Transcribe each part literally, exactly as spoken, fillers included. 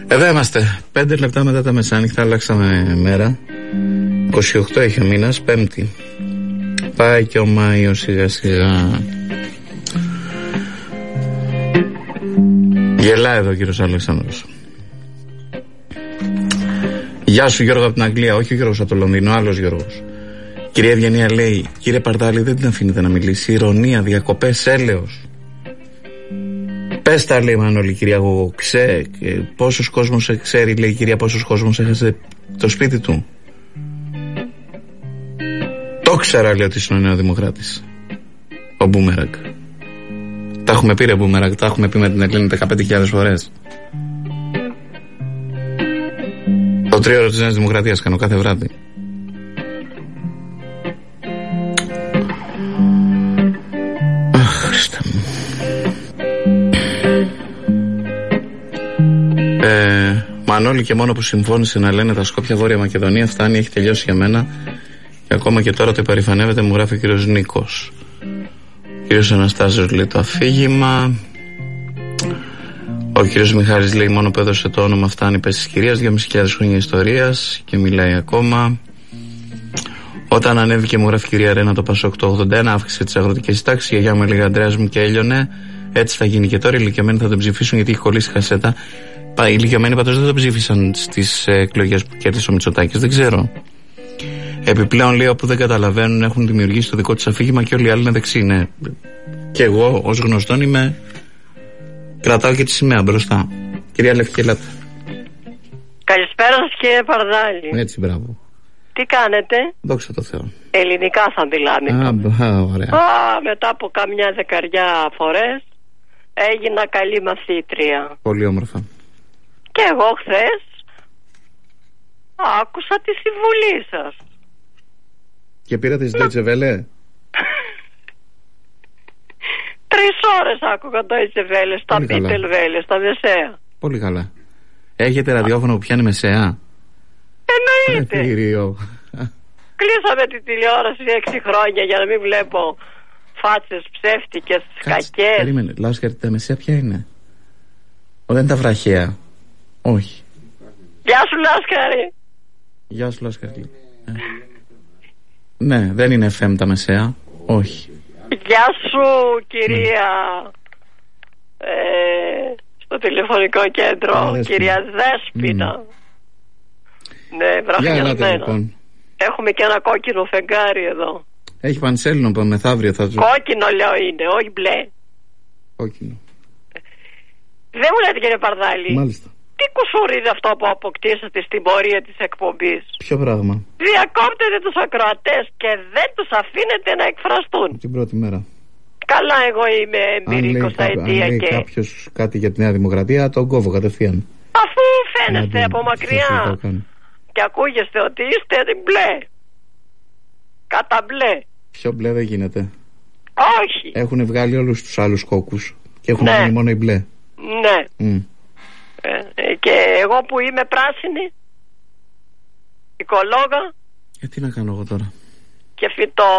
Εδώ είμαστε, πέντε λεπτά μετά τα μεσάνυχτα, αλλάξαμε μέρα. είκοσι οκτώ έχει ο μήνας, Πέμπτη. Πάει και ο Μάιος σιγά σιγά. Γελάει εδώ ο κύριος Αλεξάνδρος. Γεια σου Γιώργο από την Αγγλία. Όχι ο Γιώργος από το Λονδίνο, άλλος Γιώργος. Κυρία Ευγενία λέει: κύριε Παρτάλη, δεν την αφήνετε να μιλήσει. Ηρωνία, διακοπές, έλεος. Πες τα, λέει Μανώλη, κυρία εγώ. Ξέ, πόσος κόσμος ξέρει, λέει η κυρία, πόσος κόσμος έχασε το σπίτι του. Το ξέρα, λέει, ότι είναι ο Νεοδημοκράτης. Ο Μπούμεραγκ. Τα έχουμε πει, ρε Μπούμεραγκ, τα έχουμε πει με την Ελένη δεκαπέντε χιλιάδες φορές. Το τρίωρο της Νέας Δημοκρατίας κάνω κάθε βράδυ. Αχ, Χριστέ μου. Ε, Μανώλη, και μόνο που συμφώνησε να λένε τα Σκόπια Βόρεια Μακεδονία φτάνει, έχει τελειώσει για μένα. Και ακόμα και τώρα το υπερηφανεύεται, μου γράφει ο κύριος Νίκος. Ο κύριος Αναστάσιος λέει το αφήγημα. Ο κύριος Μιχάλης λέει μόνο που έδωσε το όνομα φτάνει, πες της κυρίας, δυόμισι χιλιάδες χρόνια ιστορίας και μιλάει ακόμα. Όταν ανέβηκε, μου γράφει η κυρία Ρένα, το Πασόκ το ογδόντα ένα, αύξησε τις αγροτικές τάξεις. Η γιαγιά μου έλεγε Αντρέας μου και έλειωνε. Έτσι θα γίνει και τώρα. Οι ηλικιωμένοι θα τον ψηφίσουν γιατί έχει κολλήσει κασέτα. Οι ηλικιωμένοι πάντως δεν τον ψήφισαν στις εκλογές που κέρδισε ο Μητσοτάκης, δεν ξέρω. Επιπλέον, λέει, όπου δεν καταλαβαίνουν έχουν δημιουργήσει το δικό τους αφήγημα και όλοι οι άλλοι είναι δεξί. Ναι. Και εγώ ως γνωστόν είμαι. Κρατάω και τη σημαία μπροστά. Κυρία Λευκή, ελάτε. Καλησπέρα σας, κύριε Παρδάλη. Έτσι, μπράβο. Τι κάνετε? Δόξα τω Θεώ. Ελληνικά θα μιλάμε. Α, α, ωραία. Α, μετά από καμιά δεκαριά φορές έγινα καλή μαθήτρια. Πολύ όμορφα. Και εγώ χθες άκουσα τη συμβουλή σας. Και πήρατε τη Deutsche Welle? Τρεις ώρες άκουγα το Deutsche Welle, στα Beatle Welle, στα Μεσαία. Πολύ καλά. Έχετε ραδιόφωνο που πιάνει Μεσαία? Εννοείται. Κλείσαμε τη τηλεόραση έξι χρόνια για να μην βλέπω φάτσες ψεύτικες, κακές. Περίμενε, Λάσκαρη, τα Μεσαία ποια είναι? Ο, δεν είναι τα βραχαία? Όχι. Γεια σου Λάσκαρη. Γεια σου Λάσκαρη. ε. Ναι, δεν είναι εφ εμ τα Μεσαία. Όχι. Γεια σου κυρία mm. ε, στο τηλεφωνικό κέντρο. Α, κυρία Δέσποινα. mm. Ναι, βραφιασμένα. Λοιπόν. Έχουμε και ένα κόκκινο φεγγάρι εδώ. Έχει πανσέλινο που μεθαύριο θα του. Κόκκινο λέω είναι, όχι μπλε. Κόκκινο. Δεν μου λέτε, κύριε Παρδάλη? Μάλιστα. Τι κουσούρι είναι αυτό που αποκτήσατε στην πορεία της εκπομπής? Ποιο πράγμα? Διακόπτετε τους ακροατές και δεν τους αφήνετε να εκφραστούν. Την πρώτη μέρα. Καλά, εγώ είμαι εμπειρικός αιτία και... Αν λέει κάποιος κάτι για τη Νέα Δημοκρατία, τον κόβω κατευθείαν. Αφού φαίνεστε από μακριά και ακούγεστε ότι είστε μπλε. Κατά μπλε. Πιο μπλε δεν γίνεται. Όχι. Έχουν βγάλει όλους τους άλλους κόκκους και έχουν ναι. μείνει μόνο οι μπλε. Ναι. Mm. Ε, και εγώ που είμαι πράσινη, οικολόγα. Ε, τι να κάνω εγώ τώρα? Και φυτο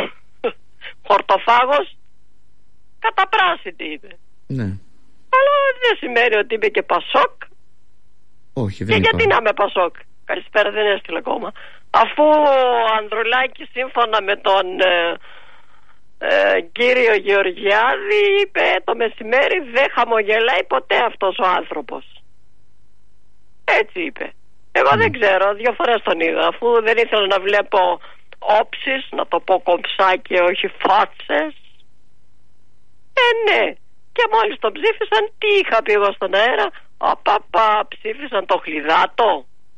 χορτοφάγος, καταπράσινη είμαι. Ναι. Αλλά δεν σημαίνει ότι είμαι και Πασόκ. Όχι, δεν και είπα. γιατί να είμαι Πασόκ? Καλησπέρα, δεν έστειλε ακόμα. Αφού ο Ανδρουλάκης σύμφωνα με τον ε, ε, κύριο Γεωργιάδη είπε το μεσημέρι δεν χαμογελάει ποτέ αυτός ο άνθρωπος. Έτσι είπε. Εγώ mm. δεν ξέρω, δύο φορές τον είδα, αφού δεν ήθελα να βλέπω όψεις, να το πω κομψά και όχι φάτσες. Ε ναι. Και μόλις τον ψήφισαν, τι είχα πει εγώ στον αέρα? Απαπα, ψήφισαν το Χλιδάτο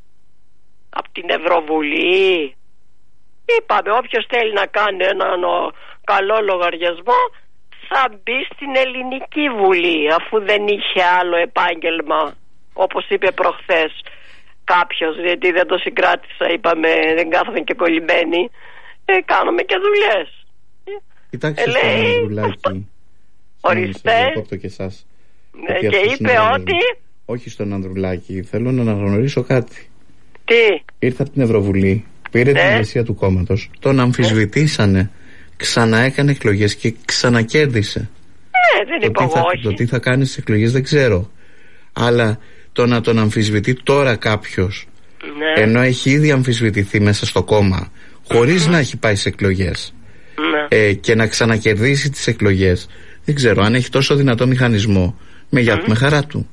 από την Ευρωβουλή. Είπαμε, όποιος θέλει να κάνει έναν ο, καλό λογαριασμό θα μπει στην Ελληνική Βουλή, αφού δεν είχε άλλο επάγγελμα, όπως είπε προχθές κάποιος, γιατί δεν το συγκράτησα, είπαμε, δεν κάθομαι και κολλημένοι, ε, κάνουμε και δουλειές. Κοιτάξτε ε, στον Ανδρουλάκη. Οριστέ. Και, εσάς, ναι, και είπε ότι... Όχι στον Ανδρουλάκη, θέλω να αναγνωρίσω κάτι. Τι? Ήρθε από την Ευρωβουλή, πήρε ναι. την ηγεσία του κόμματος, τον αμφισβητήσανε, ξαναέκανε εκλογές και ξανακέρδισε. Ναι, δεν είπα εγώ όχι. Το τι θα κάνει στις εκλογές δεν ξέρω. Αλλά το να τον αμφισβητεί τώρα κάποιος, ναι. ενώ έχει ήδη αμφισβητηθεί μέσα στο κόμμα, χωρίς mm-hmm. να έχει πάει σε εκλογές, ναι. ε, και να ξανακερδίσει τις εκλογές, δεν ξέρω αν έχει τόσο δυνατό μηχανισμό. Με γεια mm-hmm. του, με χαρά του.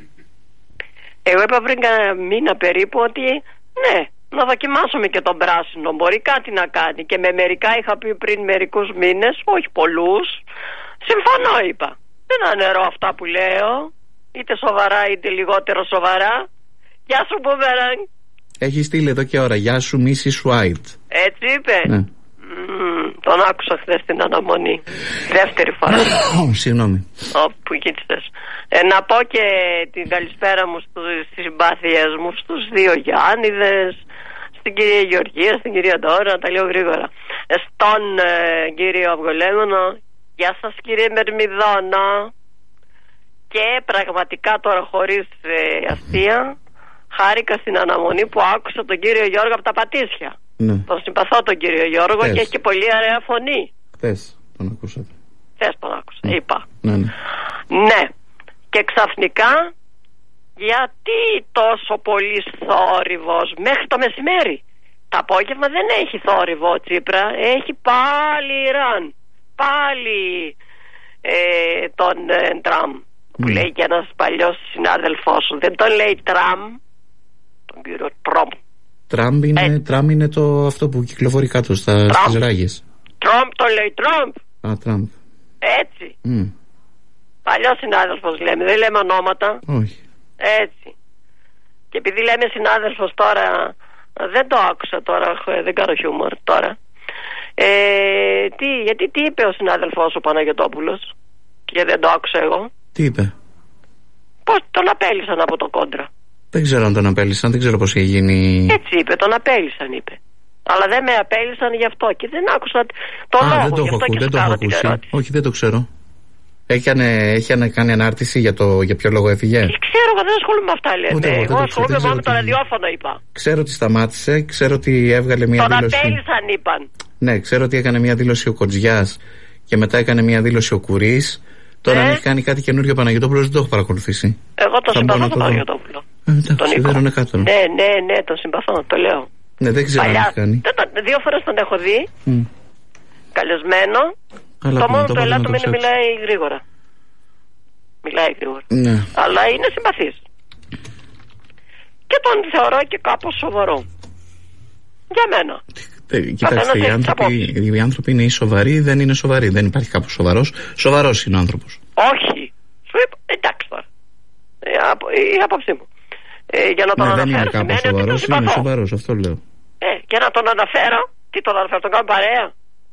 Εγώ είπα πριν κάνα μήνα περίπου ότι ναι, να δοκιμάσουμε και τον πράσινο, μπορεί κάτι να κάνει. Και με μερικά είχα πει πριν μερικούς μήνες, όχι πολλούς. Συμφωνώ, είπα. Δεν αναιρώ αυτά που λέω, είτε σοβαρά είτε λιγότερο σοβαρά. Γεια σου Μπούμερανγκ. Έχει στείλει εδώ και ώρα. Γεια σου Μίσις White. Έτσι είπε. Ναι. Mm, τον άκουσα χθες στην αναμονή. Δεύτερη φορά. Συγγνώμη. Όπου κοίταξες. Ε, να πω και την καλησπέρα μου στις συμπάθειές μου, στους δύο Γιάννηδες, στην κυρία Γεωργία, στην κυρία Ντόρα, τα λέω γρήγορα. Ε, στον ε, κύριο Αυγολέμονο, γεια σας κύριε Μερμιδόνα. Και πραγματικά τώρα χωρίς ε, αστεία, χάρηκα στην αναμονή που άκουσα τον κύριο Γιώργο από τα Πατήσια. Ναι. Τον συμπαθώ τον κύριο Γιώργο. Χθες. Και έχει και πολύ ωραία φωνή. Χθες τον ακούσατε. Χθες τον άκουσα, ναι. είπα. Ναι, ναι. Ναι. Και ξαφνικά, γιατί τόσο πολύ θόρυβος μέχρι το μεσημέρι? Το απόγευμα δεν έχει θόρυβο ο Τσίπρα, έχει πάλι Ιράν, πάλι ε, τον ε, Τραμπ, που mm. λέει και ένας παλιός συνάδελφός σου. Δεν τον λέει Τραμπ, τον κύριο Τραμπ. Τραμπ είναι, ε. Τραμπ είναι το, αυτό που κυκλοφορεί κάτω στα, στις ράγες. Τραμπ τον λέει Τραμπ. Α, Τραμπ. Έτσι. Mm. Παλιός συνάδελφος λέμε, δεν λέμε ονόματα. Όχι. Έτσι. Και επειδή λέμε συνάδελφος τώρα, δεν το άκουσα τώρα, δεν κάνω χιούμορ τώρα. Ε, τι, γιατί τι είπε ο συνάδελφός ο Παναγιωτόπουλος και δεν το άκουσα εγώ? Τι είπε? Πώς τον απέλυσαν από το κόντρα. Δεν ξέρω αν τον απέλυσαν, δεν ξέρω πώς έχει γίνει. Έτσι είπε, τον απέλυσαν είπε. Αλλά δεν με απέλυσαν γι' αυτό και δεν άκουσα το Α, λόγο. Δεν το έχω, ακού, δεν το έχω ακούσει. Όχι, δεν το ξέρω. Έχει, έχει κάνει ανάρτηση για, το, για ποιο λόγο έφυγε. Ξέρω, εγώ δεν ασχολούμαι με αυτά λέμε. Ούτε, εγώ εγώ ασχολούμαι μόνο με το ραδιόφωνο, είπα. Ξέρω ότι σταμάτησε, ξέρω ότι έβγαλε μια τον δήλωση. Τον απέλυσαν, είπαν. Ναι, ξέρω ότι έκανε μια δήλωση ο Κοτζιάς και μετά έκανε μια δήλωση ο Κουρής. Τώρα ε? αν έχει κάνει κάτι καινούριο Παναγιωτόπουλος δεν το έχω παρακολουθήσει. Εγώ τον συμπαθώ τον Παναγιωτόπουλο. Ε, εντάξει, δεν είναι κάτω. Ναι, ναι, ναι, τον συμπαθώ, το λέω. Ναι, δεν ξέρω Παλιά, αν έχει κάνει. Δύο φορές τον έχω δει. Mm. Καλεσμένο. Αλλά το μόνο το το ελάττω είναι μιλάει γρήγορα. Μιλάει γρήγορα. Ναι. Αλλά είναι συμπαθής. Και τον θεωρώ και κάπως σοβαρό. Για μένα. Ε, κοιτάξτε, οι άνθρωποι, οι άνθρωποι είναι ή σοβαροί ή δεν είναι σοβαροί. Δεν υπάρχει κάποιος σοβαρός. Σοβαρός είναι ο άνθρωπος. Όχι. Σου είπα, εντάξει τώρα. Η, απο, η άποψή μου. Ε, για να τον ναι, αναφέρω. Δεν είναι κάπως σοβαρός, είναι σοβαρός, αυτό λέω. Ε, και να τον αναφέρω. Τι τον αναφέρω, τον κάνω παρέα.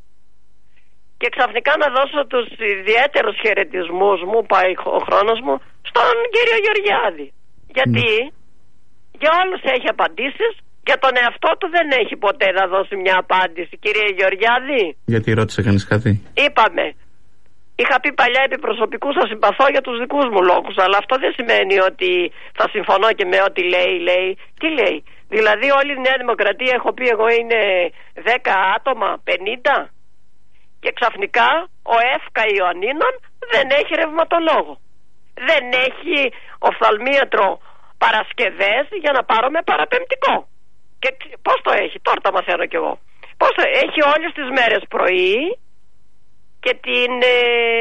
Και ξαφνικά να δώσω τους ιδιαίτερους χαιρετισμούς μου, πάει ο χρόνος μου, στον κύριο Γεωργιάδη. Γιατί mm. για όλους έχει απαντήσεις, για τον εαυτό του δεν έχει ποτέ να δώσει μια απάντηση. Κύριε Γεωργιάδη. Γιατί ρώτησε κανείς κάτι? Είπαμε. Είχα πει παλιά επί προσωπικού θα συμπαθώ για τους δικούς μου λόγους, αλλά αυτό δεν σημαίνει ότι θα συμφωνώ και με ό,τι λέει, λέει. Τι λέει? Δηλαδή όλη η Νέα Δημοκρατία, έχω πει εγώ, είναι δέκα άτομα, πενήντα. Και ξαφνικά ο ΕΦΚΑ Ιωαννίνων δεν έχει ρευματολόγο. Δεν έχει οφθαλμίατρο Παρασκευές για να πάρω με παραπεμπτικό. Και πώς το έχει, τώρα τα μαθαίνω κι εγώ. Πώς το έχει όλες τις μέρες πρωί και την, ε,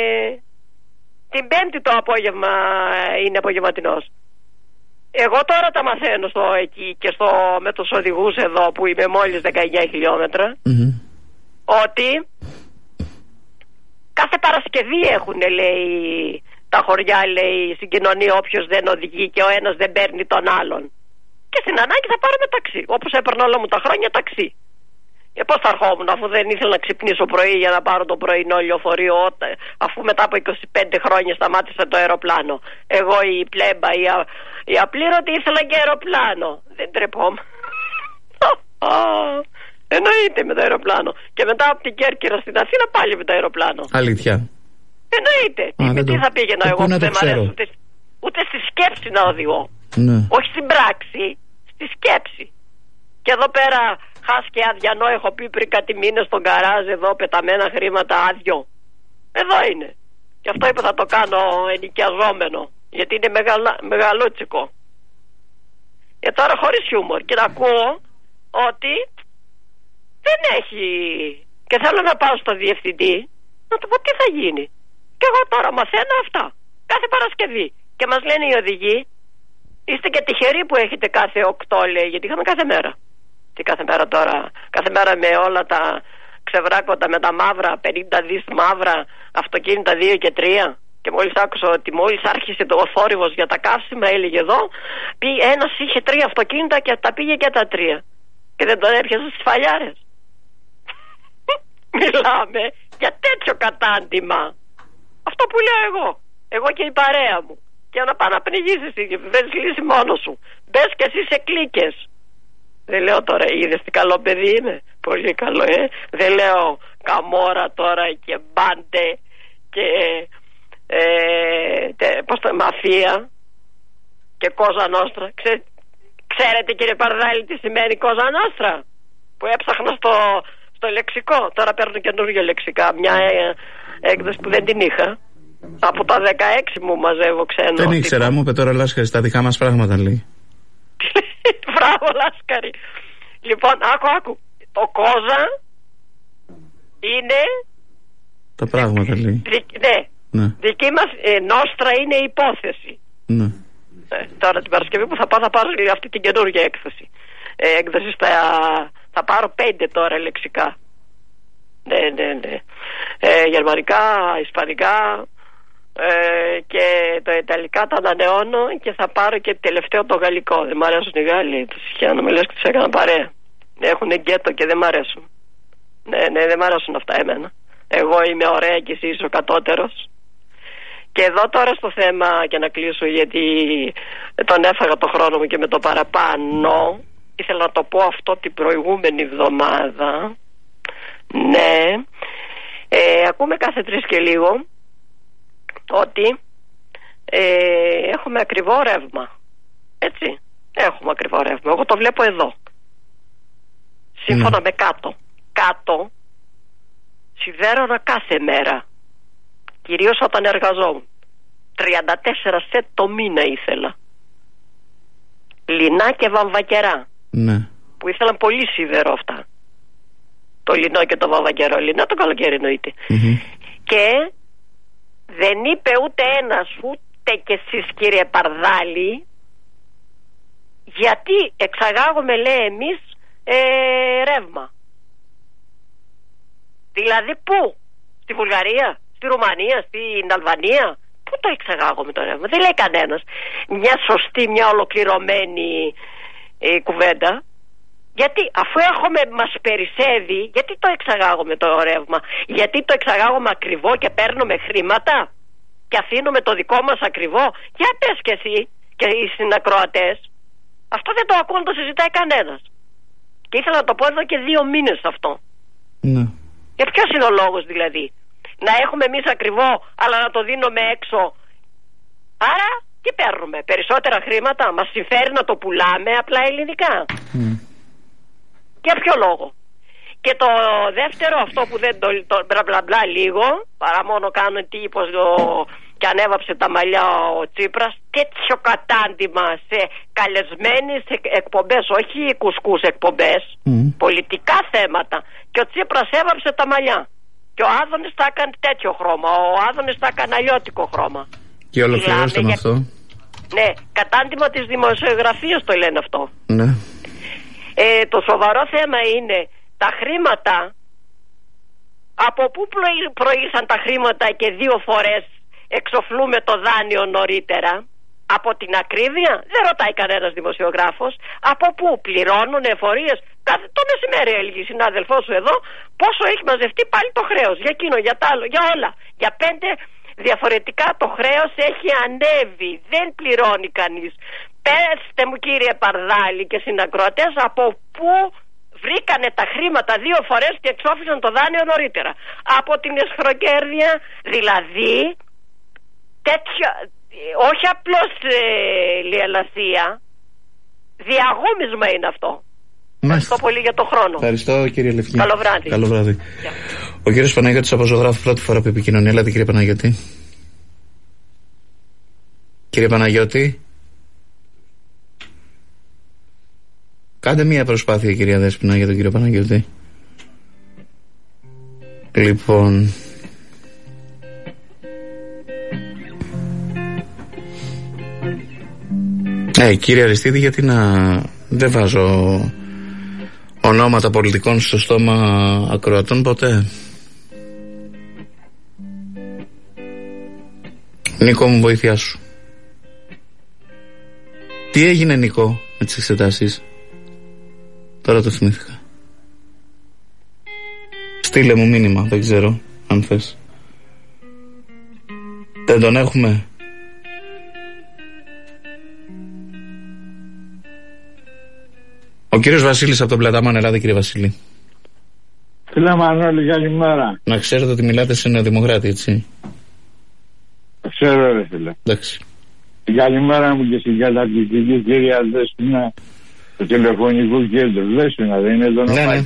την Πέμπτη το απόγευμα είναι απογευματινός. Εγώ τώρα τα μαθαίνω στο, εκεί και στο, με τους οδηγούς εδώ που είμαι μόλις δεκαεννιά χιλιόμετρα mm-hmm. ότι κάθε Παρασκευή έχουν, λέει, τα χωριά, λέει, συγκοινωνία όποιος δεν οδηγεί και ο ένας δεν παίρνει τον άλλον. Και στην ανάγκη θα πάρουμε ταξί, όπως έπαιρνα όλα μου τα χρόνια ταξί. Ε, πώς θα ερχόμουν αφού δεν ήθελα να ξυπνήσω πρωί για να πάρω το πρωινό λεωφορείο, αφού μετά από είκοσι πέντε χρόνια σταμάτησε το αεροπλάνο. Εγώ η πλέμπα, η, α, η απλήρωτη ήθελα και αεροπλάνο. Δεν τρεπόμαι. Εννοείται με το αεροπλάνο. Και μετά από την Κέρκυρα στην Αθήνα πάλι με το αεροπλάνο. Αλήθεια. Εννοείται. Α, τι, τι θα πήγαινα εγώ που δεν μ' αρέσει ούτε, ούτε στη σκέψη να οδηγώ. Ναι. Όχι στην πράξη, στη σκέψη. Και εδώ πέρα χάσει και αδιανό, έχω πει πριν κάτι μήνες στον καράζ εδώ, πεταμένα χρήματα άδειο. Εδώ είναι. Και αυτό είπα θα το κάνω ενοικιαζόμενο. Γιατί είναι μεγαλα, μεγαλούτσικο. Και τώρα χωρίς χιούμορ. Και να ακούω ότι δεν έχει. Και θέλω να πάω στο διευθυντή να του πω τι θα γίνει. Και εγώ τώρα μαθαίνω αυτά. Κάθε Παρασκευή. Και μας λένε οι οδηγοί, είστε και τυχεροί που έχετε κάθε οκτώ, λέει, γιατί είχαμε κάθε μέρα. Τι κάθε μέρα τώρα, κάθε μέρα με όλα τα ξεβράκοντα με τα μαύρα, πενήντα δις μαύρα αυτοκίνητα δύο και τρία. Και μόλις άκουσα ότι μόλις άρχισε το θόρυβος για τα καύσιμα, έλεγε εδώ, ένας είχε τρία αυτοκίνητα και τα πήγε και τα τρία. Και δεν τον έπιασε στις φαλιάρες. Μιλάμε για τέτοιο κατάντημα. Αυτό που λέω εγώ. Εγώ και η παρέα μου. Και να πάω να πνιγήσεις, δεν λύσει μόνος σου. Μπες και εσύ σε κλίκες. Δεν λέω τώρα, είδες τι καλό παιδί είναι. Πολύ καλό, ε. Δεν λέω καμόρα τώρα και μπάντε και ε, τε, πώς το, μαφία και κόζα νόστρα. Ξέ, ξέρετε κύριε Παρδάλη τι σημαίνει κόζα νόστρα? Που έψαχνα στο, στο λεξικό. Τώρα παίρνω καινούργια λεξικά. Μια ε, έκδοση που δεν την είχα. Από τα δεκαέξι μου μαζεύω ξένο. Δεν ήξερα, μου είπε τώρα Λάσκαρη, στα δικά μας πράγματα λέει. Μπράβο Λάσκαρη. Λοιπόν, άκου, άκου. Το κόζα είναι... Τα πράγματα λέει. Δι, ναι. ναι. Δική μας ε, νόστρα είναι υπόθεση. Ναι. Ε, τώρα την Παρασκευή που θα πάω θα πάρω αυτή την καινούργια έκδοση. Ε, έκδοση στα... Θα πάρω πέντε τώρα λεξικά. Ναι, ναι, ναι. Ε, γερμανικά, ισπανικά... Ε, και το ιταλικά τα ανανεώνω και θα πάρω και τελευταίο το γαλλικό. Δεν μ' αρέσουν οι Γάλλοι, τους συχαίνω, με λες και τους έκανα παρέα. Έχουν γκέτο και δεν μ' αρέσουν. Ναι, ναι, δεν μ' αρέσουν αυτά εμένα. Εγώ είμαι ωραία και εσύ είσαι ο κατώτερος. Και εδώ τώρα στο θέμα, και να κλείσω γιατί τον έφαγα το χρόνο μου και με το παραπάνω, ήθελα να το πω αυτό την προηγούμενη εβδομάδα. Ναι, ε, ακούμε κάθε τρεις και λίγο ότι ε, έχουμε ακριβό ρεύμα. Έτσι, έχουμε ακριβό ρεύμα. Εγώ το βλέπω εδώ. Σύμφωνα mm. με κάτω. Κάτω σιδέρωνα κάθε μέρα. Κυρίως όταν εργαζόμουν. τριάντα τέσσερα σετ το μήνα ήθελα. Λινά και βαμβακερά. Ναι. Που ήθελαν πολύ σίδερο αυτά. Το λινό και το βαμβακερό. Λινά το καλοκαίρι εννοείται. Mm-hmm. Και δεν είπε ούτε ένας, ούτε και εσείς κύριε Παρδάλη, γιατί εξαγάγουμε, λέει, εμείς ε, ρεύμα. Δηλαδή πού? Στη Βουλγαρία, στη Ρουμανία, στην Αλβανία? Πού το εξαγάγουμε το ρεύμα? Δεν λέει κανένας μια σωστή, μια ολοκληρωμένη ε, κουβέντα. Γιατί αφού έχουμε, μας περισσεύει, γιατί το εξαγάγουμε το ρεύμα? Γιατί το εξαγάγουμε ακριβό και παίρνουμε χρήματα και αφήνουμε το δικό μας ακριβό? Για πες και εσύ και οι συνακροατές. Αυτό δεν το ακούω, το συζητάει κανένας. Και ήθελα να το πω εδώ και δύο μήνες αυτό. Ναι. Και ποιος είναι ο λόγος δηλαδή? Να έχουμε εμείς ακριβό αλλά να το δίνουμε έξω? Άρα τι παίρνουμε? Περισσότερα χρήματα? Μας συμφέρει να το πουλάμε απλά ελληνικά? Mm. Για ποιο λόγο? Και το δεύτερο, αυτό που δεν το, το μπλα μπλα μπλα λίγο, παρά μόνο κάνω τύπος και ανέβαψε τα μαλλιά ο Τσίπρας, τέτοιο κατάντημα σε καλεσμένες εκπομπές, όχι κουσκούς εκπομπές, mm. πολιτικά θέματα. Και ο Τσίπρας έβαψε τα μαλλιά. Και ο Άδωνης θα έκανε τέτοιο χρώμα, ο Άδωνης θα έκανε αλλιώτικο χρώμα. Και ολοκληρώστε με αυτό. Ναι, κατάντημα της δημοσιογραφίας το λένε αυτό. Ναι. Ε, το σοβαρό θέμα είναι τα χρήματα. Από πού προήλθαν τα χρήματα και δύο φορές εξοφλούμε το δάνειο νωρίτερα? Από την ακρίβεια? Δεν ρωτάει κανένας δημοσιογράφος. Από πού πληρώνουν εφορίες? Το μεσημέρι έλεγε η συνάδελφός σου εδώ πόσο έχει μαζευτεί πάλι το χρέος. Για εκείνο, για τα άλλο, για όλα. Για πέντε διαφορετικά το χρέος έχει ανέβει. Δεν πληρώνει κανείς. Πέστε μου κύριε Παρδάλη και συνακροατές, από πού βρήκανε τα χρήματα δύο φορές και εξόφλησαν το δάνειο νωρίτερα? Από την εσχροκέρδεια, δηλαδή τέτοια, όχι απλώς ε, λιελασία, διαγούμισμα είναι αυτό. Ευχαριστώ πολύ για το χρόνο. Ευχαριστώ κύριε Λευκή. Καλό βράδυ. Καλό βράδυ. Yeah. Ο κύριος Παναγιώτης από Ζωγράφου, πρώτη φορά που επικοινωνεί. Έλατε κύριε Παναγιώτη. Κύριε Παναγιώτη. Κάντε μία προσπάθεια, κυρία Δέσποινα, για τον κύριο Παναγιώτη. Λοιπόν, Ε, κύριε Αριστίδη, γιατί να δεν βάζω ονόματα πολιτικών στο στόμα ακροατών ποτέ? Νίκο μου, βοήθειά σου. Τι έγινε, Νίκο, με τις εξετάσεις? Τώρα το θυμήθηκα. Στείλε μου μήνυμα, δεν ξέρω αν θες. Δεν τον έχουμε? Ο κύριος Βασίλης από τον Πλατάμαν, ελάτε κύριε Βασίλη. Φίλε Μανώλη, καλημέρα. Να ξέρετε ότι μιλάτε σε Νεοδημοκράτη, έτσι? Ξέρω ρε φίλε. Εντάξει. Καλημέρα μου και στην καταπληκτική κυρία Δέσποινα, το τηλεφωνικό κέντρο. Δέσποινα δεν είναι το όνομα? Ναι, ναι.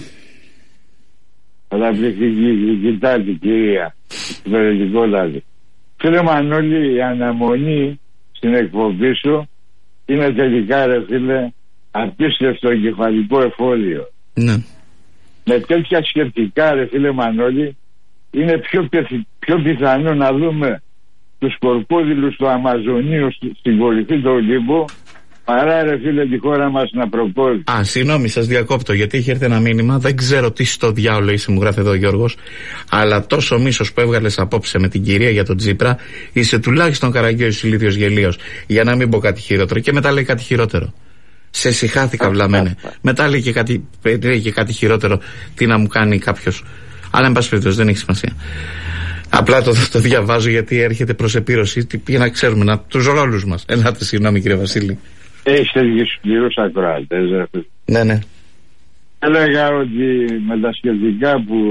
Καταπληκτική, κοιτάτε κυρία, περιοδικότατη. Φίλε Μανώλη, η αναμονή στην εκπομπή σου είναι τελικά ρε φίλε απίστευτο εγκεφαλικό εφόδιο. Ναι. Με τέτοια σκεπτικά ρε φίλε Μανώλη είναι πιο, πιο πιθανό να δούμε τους κορκόδηλους του Αμαζονίου στην κορυφή του Ολύμπου παρά ρε φίλε τη χώρα μας να προκόβει. Α, συγγνώμη, σας διακόπτω γιατί είχε έρθει ένα μήνυμα. Δεν ξέρω τι στο διάολο είσαι, μου γράφει εδώ ο Γιώργος, αλλά τόσο μίσος που έβγαλες απόψε με την κυρία για τον Τσίπρα, είσαι τουλάχιστον Καραγκιόζης ηλίθιος γελίος, για να μην πω κάτι χειρότερο. Και μετά λέει κάτι χειρότερο. Σε συχάθηκα, βλαμένε. Μετά λέει και κάτι, λέει και κάτι χειρότερο. Τι να μου κάνει κάποιος. Αλλά εν πάση περιπτώσει δεν έχει σημασία. Απλά το, το διαβάζω γιατί έρχεται προς επίρρωση για να ξέρουμε να, τους ρόλους μας. Ελάτε, συγγνώμη κύριε Βασίλη. Έχετε και σκληρούς ακροατές. Ναι, ναι. Έλεγα ότι με τα σκεπτικά που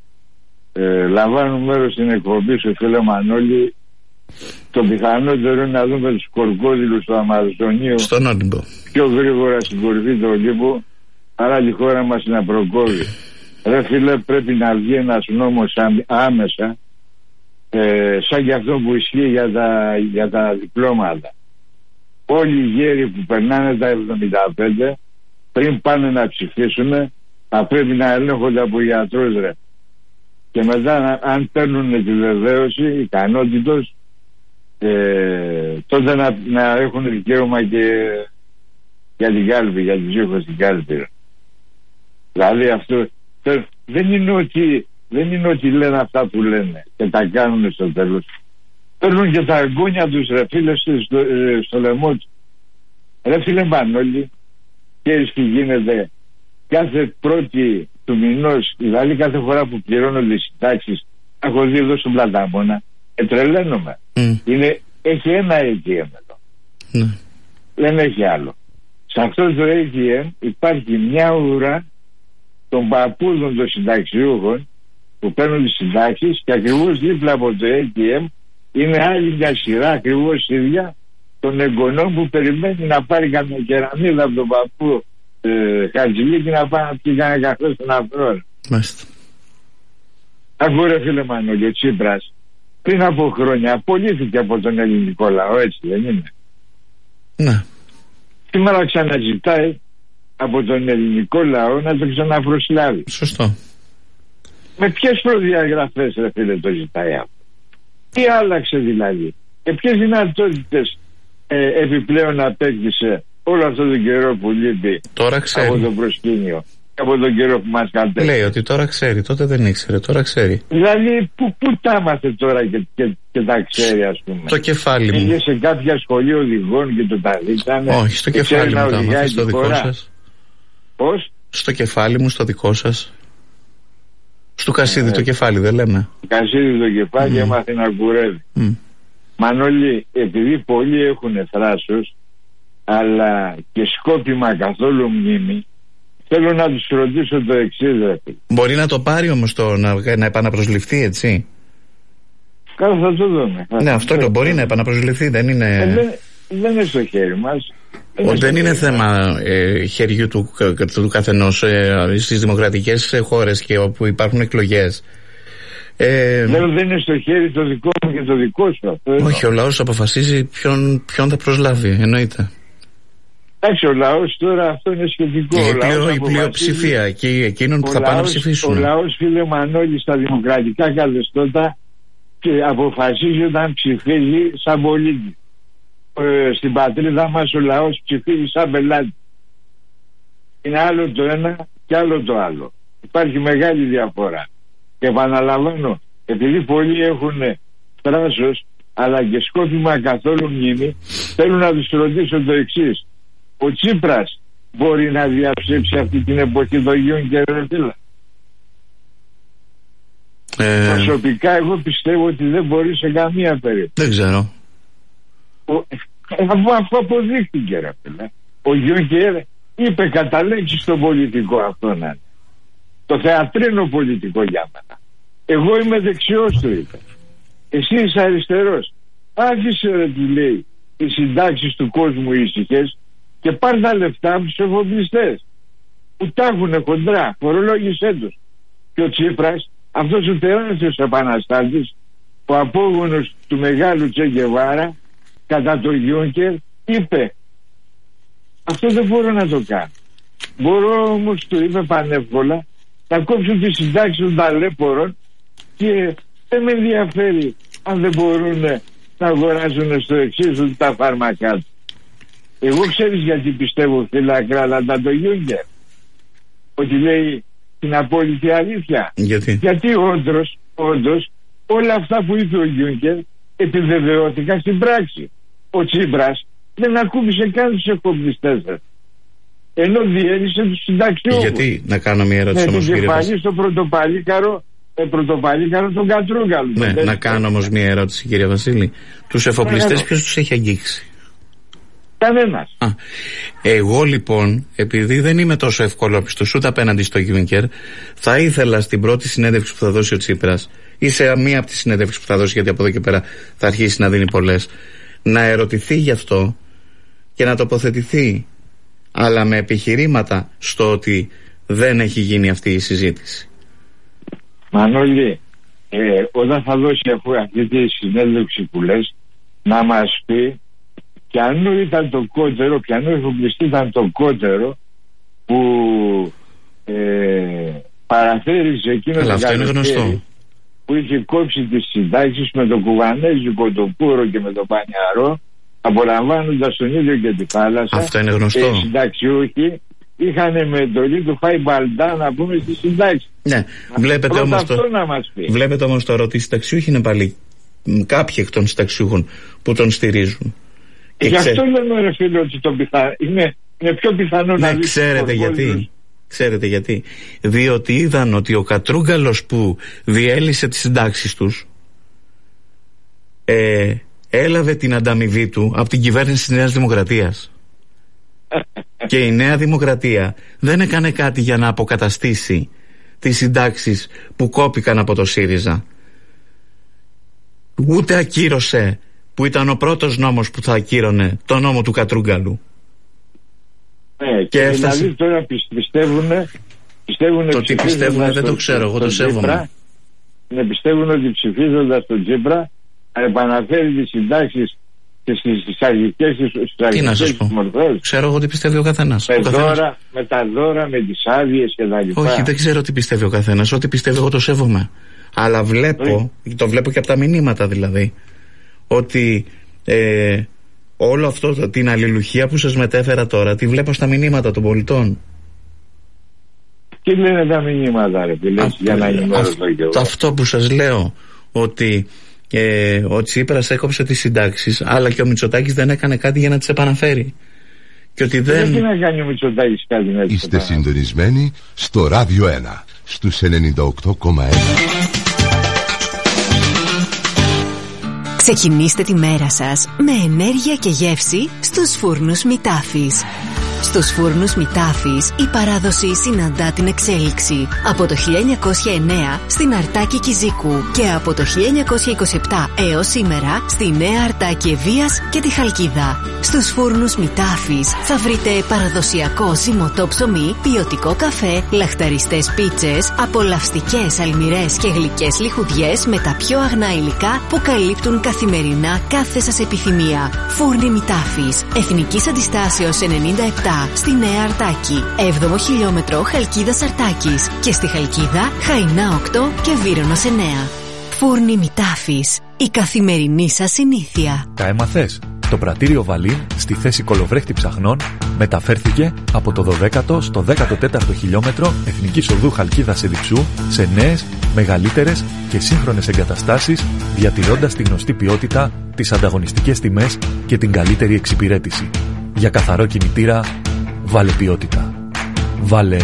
ε, λαμβάνουν μέρος στην εκπομπή σου φίλε Μανώλη, το πιθανότερο είναι να δούμε τους κορκόδηλους του Αμαζονίου στον Όλυμπο πιο γρήγορα στην κορυφή του Ολύμπου, άρα η χώρα μας να προκόβει. Ρε φίλε, πρέπει να βγει ένας νόμος άμεσα, ε, σαν και αυτό που ισχύει για τα, για τα διπλώματα. Όλοι οι γέροι που περνάνε τα εβδομήντα πέντε πριν πάνε να ψηφίσουν θα πρέπει να ελέγχονται από γιατρούς ρε. Και μετά αν παίρνουν τη βεβαίωση ικανότητος, ε, τότε να, να έχουν δικαίωμα και για την κάλπη, για την ψήφο στην κάλπη. Δηλαδή αυτό δεν είναι ότι δεν είναι ότι λένε αυτά που λένε και τα κάνουν στο τέλος. Παίρνουν και τα αγκούνια τους ρε φίλε στο, στο λαιμό του. Ρε φίλε Μανώλη, ξέρεις τι γίνεται? Κάθε πρώτη του μηνός, δηλαδή κάθε φορά που πληρώνονται οι συντάξεις, έχω δει εδώ στον Πλατάμωνα, ετρελαίνομαι. Mm. Είναι, έχει ένα έι τι εμ εδώ. Mm. Δεν έχει άλλο. Σε αυτό το έι τι εμ υπάρχει μια ουρά των παππούδων των συνταξιούχων που παίρνουν τις συντάξεις και ακριβώς δίπλα από το έι τι εμ είναι άλλη μια σειρά ακριβώς ίδια των εγγονών που περιμένει να πάρει καμιά κεραμίδα από τον παππού ε, Χατζηλίκη να πάει να πει κανένα καφέ στον αφρό. Μάλιστα. Αφού ρε φίλε Μανώλη, ο Τσίπρας πριν από χρόνια απολύθηκε από τον ελληνικό λαό, έτσι δεν είναι? Ναι. Σήμερα ξαναζητάει από τον ελληνικό λαό να το ξαναπροσλάβει. Σωστό. Με ποιες προδιαγραφές ρε φίλε το ζητάει αυτό? Τι άλλαξε δηλαδή? Και ποιες δυνατότητες ε, επιπλέον απέκτησε όλο αυτό τον καιρό που λείπει από το προσκήνιο, από τον καιρό που μας κατέφερε? Λέει ότι τώρα ξέρει, τότε δεν ήξερε, τώρα ξέρει. Δηλαδή που, που τα άμαθε τώρα και, και, και τα ξέρει ας πούμε? Το κεφάλι μου. Πήγε σε κάποια σχολή οδηγών και το τα δείξανε? Όχι, στο κεφάλι μου τα άμαθε, στο δικό χώρα. Σας. Πώς? Στο κεφάλι μου, στο δικό σας. Στο Κασίδι ε, το κεφάλι δεν λέμε? Κασίδι το κεφάλι mm. έμαθε να κουρεύει. Mm. Μανώλη, επειδή πολλοί έχουν θράσος αλλά και σκόπιμα καθόλου μνήμη, θέλω να τους ρωτήσω το εξής. Μπορεί να το πάρει όμως το να, να επαναπροσληφθεί, έτσι? Κάτω θα το δούμε. Ναι, αυτό το μπορεί να επαναπροσληφθεί, δεν είναι... Ε, δεν, δεν είναι στο χέρι μας. Δεν, Ο, δεν είναι θέμα ε, χεριού του, του καθενός ε, στις δημοκρατικές χώρες και όπου υπάρχουν εκλογές. Ε, Λέω δεν είναι στο χέρι το δικό μου και το δικό σου. Αυτό όχι, ο λαός αποφασίζει ποιον, ποιον θα προσλάβει, εννοείται. Εντάξει, ο λαός τώρα αυτό είναι σχετικό. Η, πλειο, η πλειοψηφία και εκείνων που θα πάνε να ψηφίσουν. Ο λαός, φίλε Μανώλη, στα δημοκρατικά καθεστώτα και αποφασίζει όταν ψηφίζει σαν πολίτη. Ε, στην πατρίδα μας ο λαός ψηφίζει σαν πελάτη. Είναι άλλο το ένα και άλλο το άλλο. Υπάρχει μεγάλη διαφορά. Και επαναλαμβάνω, επειδή πολλοί έχουν θράσος αλλά και σκόπιμα καθόλου μνήμη, θέλω να τους ρωτήσω το εξής. Ο Τσίπρας μπορεί να διαψεύσει αυτή την εποχή το Γιούνκερ? Ε... Προσωπικά εγώ πιστεύω ότι δεν μπορεί σε καμία περίπτωση. Δεν ξέρω. Ο... Αφού, αφού αποδείχτηκε, ρε φίλε, ο Γιούνκερ είπε κατά λέξη στο πολιτικό αυτό να είναι. Το θεατρίνο πολιτικό για μένα. Εγώ είμαι δεξιός, του είπε. Εσύ είσαι αριστερός. Άφησε, ρε, του λέει, οι συντάξεις του κόσμου ήσυχες και πάρ' τα λεφτά από τους εφοπλιστές που τα έχουνε χοντρά, φορολόγησέ τους. Και ο Τσίπρας, αυτός ο τεράστιος επαναστάτης, ο απόγονος του μεγάλου Τσε Γκεβάρα, κατά το Γιούνκερ, είπε αυτό δεν μπορώ να το κάνω. Μπορώ όμως, του είπε πανεύκολα, να κόψω τις συντάξεις των ταλέπορων και δεν με ενδιαφέρει αν δεν μπορούν να αγοράζουν στο εξής τα φάρμακά του. Εγώ ξέρεις γιατί πιστεύω, φίλε Ακράλαντα, το Γιούγκερ? Ότι λέει την απόλυτη αλήθεια. Γιατί, γιατί όντως, όντως όλα αυτά που είπε ο Γιούγκερ επιβεβαιώθηκαν στην πράξη. Ο Τσίπρας δεν ακούμπησε καν τους εκπομπιστές, ενώ διέλυσε τους συνταξιούχους. Γιατί, να κάνω μια ερώτηση όμως, κύριε Βασίλη? Με την κεφαλή στο πρωτοπαλίκαρο, ε, πρωτοπαλίκαρο τον Κατρούγκαλο. Ναι, να κάνω όμως μια ερώτηση, κύριε Βασίλη. Τους εφοπλιστές ποιος τους έχει αγγίξει? Κανένας. Α, εγώ λοιπόν, επειδή δεν είμαι τόσο ευκολόπιστος ούτε απέναντι στο Γιούνκερ, θα ήθελα στην πρώτη συνέντευξη που θα δώσει ο Τσίπρας ή σε μία από τις συνέντευξεις που θα δώσει, γιατί από εδώ και πέρα θα αρχίσει να δίνει πολλές, να ερωτηθεί γι' αυτό και να τοποθετηθεί, αλλά με επιχειρήματα στο ότι δεν έχει γίνει αυτή η συζήτηση. Μανώλη, ε, όταν θα δώσει αυτή τη συνέντευξη που λες, να μας πει ποιανού ήταν το κότερο, ποιανού εφοπλιστή ήταν το κότερο που ε, παραθέριζε εκείνο το καλοκαίρι που είχε κόψει τις συντάξεις με το κουβανέζικο, το πουρο και με το πανιαρό, απολαμβάνοντας τον ήλιο και τη θάλασσα. Αυτό είναι γνωστό. Και οι συνταξιούχοι είχαν με εντολή του φάει μπαλντά, να πούμε, στη συντάξη. Ναι, βλέπετε όμως, το... βλέπετε όμως τώρα ότι οι συνταξιούχοι είναι πάλι κάποιοι εκ των συνταξιούχων που τον στηρίζουν. Και γι' αυτό λέμε, ρε φίλε, ότι το πιθα... είναι, είναι πιο πιθανό, ναι, να λύσει. Ξέρετε γιατί? Ξέρετε γιατί? Διότι είδαν ότι ο Κατρούγκαλος που διέλυσε τις συντάξεις τους ε, έλαβε την ανταμοιβή του από την κυβέρνηση της Νέας Δημοκρατίας. Και η Νέα Δημοκρατία δεν έκανε κάτι για να αποκαταστήσει τις συντάξεις που κόπηκαν από το ΣΥΡΙΖΑ. Ούτε ακύρωσε, που ήταν ο πρώτος νόμος που θα ακύρωνε, το νόμο του Κατρούγκαλου. Ναι, και έφτασε... δηλαδή τώρα πιστεύουν, πιστεύουν το τι πιστεύουν δεν το ξέρω, εγώ το σέβομαι. Ναι, πιστεύουν ότι ψηφίζοντας τον Τσίπρα θα επαναφέρει τις συντάξεις και στις αρχικές της μορφές. Ξέρω εγώ τι πιστεύει ο καθένας. Με, ο καθένας. Δώρα, με τα δώρα, με τις άδειες και τα λοιπά. Όχι, δεν ξέρω τι πιστεύει ο καθένας. Ό,τι πιστεύει εγώ το σέβομαι. Αλλά βλέπω, ε. το βλέπω και από τα μηνύματα δηλαδή, ότι ε, όλο αυτό, την αλληλουχία που σας μετέφερα τώρα, τη βλέπω στα μηνύματα των πολιτών. Τι λένε τα μηνύματα, ρε φίλε, για να ενημερωθώ και εγώ? Αυτό που σας λέω, ότι ε, ο Τσίπρας έκοψε τις συντάξεις, αλλά και ο Μητσοτάκης δεν έκανε κάτι για να τις επαναφέρει. Και ότι δεν... Γιατί να κάνει ο Μητσοτάκης κάτι να τις Είστε επαναφέρει? Συντονισμένοι στο Ράδιο ένα, στους ενενήντα οκτώ κόμμα ένα. Ξεκινήστε τη μέρα σας με ενέργεια και γεύση στους φούρνους Μητάφης. Στους φούρνους Μητάφης η παράδοση συναντά την εξέλιξη. Από το χίλια εννιακόσια εννέα στην Αρτάκη Κιζίκου και από το χίλια εννιακόσια είκοσι επτά έως σήμερα στη Νέα Αρτάκη Ευβοίας και τη Χαλκίδα. Στους φούρνους Μητάφης θα βρείτε παραδοσιακό ζυμωτό ψωμί, ποιοτικό καφέ, λαχταριστές πίτσες, απολαυστικές αλμυρές και γλυκές λιχουδιές με τα πιο αγνά υλικά που καλύπτουν καθημερινά κάθε σας επιθυμία. Φούρνοι Μητάφης, Εθνικής Αντιστάσεως ενενήντα επτά στη Νέα Αρτάκη, έβδομο χιλιόμετρο Χαλκίδας Αρτάκης και στη Χαλκίδα Χαϊνά οκτώ και Βύρονος εννέα. Φούρνοι Μητάφης, η καθημερινή σας συνήθεια. Τα έμαθες? Το πρατήριο Βαλίν στη θέση κολοβρέχτη ψαχνών μεταφέρθηκε από το δωδέκατο στο δέκατο τέταρτο χιλιόμετρο Εθνικής Οδού Χαλκίδας Εδιψού σε νέες, μεγαλύτερες και σύγχρονες εγκαταστάσεις, διατηρώντας τη γνωστή ποιότητα, τις ανταγωνιστικές τιμές και την καλύτερη εξυπηρέτηση. Για καθαρό κινητήρα, βάλε ποιότητα. Βάλε